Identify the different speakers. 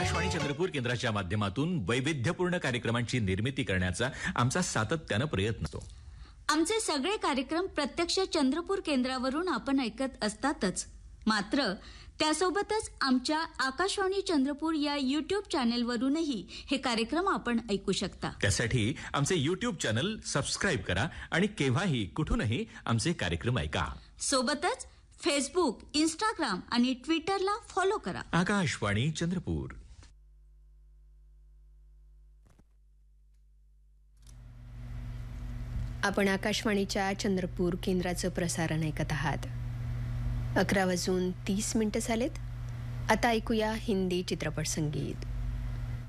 Speaker 1: आकाशवाणी चंद्रपूर केंद्राच्या माध्यमातून वैविध्यपूर्ण कार्यक्रमांची निर्मिती करण्याचा आमचा सातत्यानं प्रयत्न असतो.
Speaker 2: आमचे सगळे कार्यक्रम प्रत्यक्ष चंद्रपूर केंद्रावरून आपण ऐकत असतातच, मात्र त्यासोबतच आमच्या आकाशवाणी चंद्रपूर या युट्यूब चॅनेलवरूनही हे कार्यक्रम आपण ऐकू शकता.
Speaker 1: त्यासाठी आमचे युट्यूब चॅनल सबस्क्राईब करा आणि केव्हाही कुठूनही आमचे कार्यक्रम ऐका.
Speaker 2: सोबतच फेसबुक, इंस्टाग्राम आणि ट्विटरला फॉलो करा.
Speaker 1: आकाशवाणी चंद्रपूर.
Speaker 3: आपण आकाशवाणीच्या चंद्रपूर केंद्राचं प्रसारण ऐकत आहात. 11:30 झालेत. आता ऐकूया हिंदी चित्रपट संगीत.